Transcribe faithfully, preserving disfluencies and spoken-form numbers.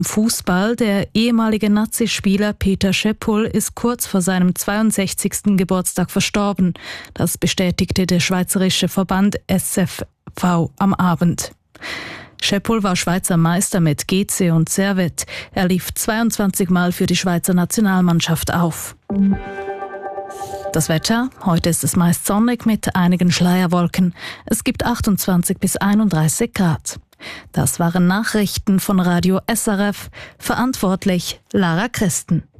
Fußball. Der ehemalige Nazispieler Peter Schäpoll ist kurz vor seinem zweiundsechzigsten Geburtstag verstorben. Das bestätigte der schweizerische Verband S F V am Abend. Schäpoll war Schweizer Meister mit G C und Servette. Er lief zweiundzwanzig Mal für die Schweizer Nationalmannschaft auf. Das Wetter: Heute ist es meist sonnig mit einigen Schleierwolken. Es gibt achtundzwanzig bis einunddreißig Grad. Das waren Nachrichten von Radio S R F. Verantwortlich Lara Christen.